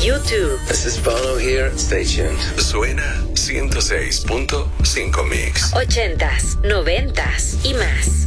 YouTube. This is Bono here. Stay tuned. Suena 106.5 Mix. 80s, 90s y más.